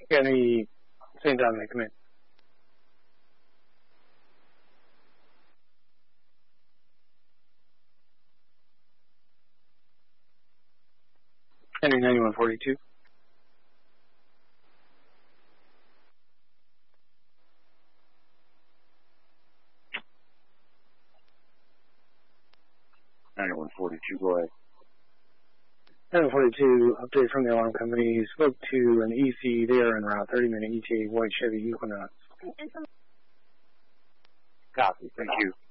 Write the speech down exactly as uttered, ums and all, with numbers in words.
Any Saint Dominic, come in. Henry ninety-one forty-two. ninety-one forty-two, go ahead. ninety-one forty-two, update from the alarm company. Spoke to an E C. They are en route. thirty minute E T A white Chevy Equinox. Copy, thank you.